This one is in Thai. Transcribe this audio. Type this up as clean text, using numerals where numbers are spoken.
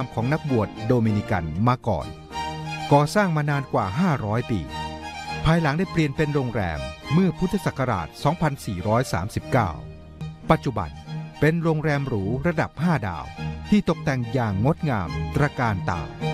ของนักบวชโดมินิกันมาก่อนก่อสร้างมานานกว่า500ปีภายหลังได้เปลี่ยนเป็นโรงแรมเมื่อพุทธศักราช 2439 ปัจจุบันเป็นโรงแรมหรูระดับ5 ดาวที่ตกแต่งอย่างงดงามตระการตา